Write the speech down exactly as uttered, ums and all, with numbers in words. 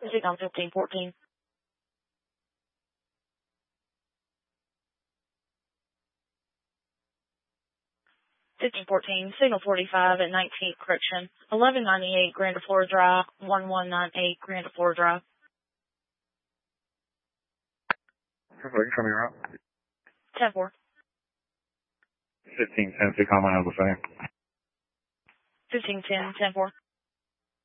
Is on fifteen fourteen? fifteen fourteen, signal forty-five at nineteenth correction, eleven ninety-eight Grandiflora Drive, one one nine eight Grandiflora Drive. Looking for me, route. ten four. fifteen ten, see comment of the same. fifteen ten, ten four.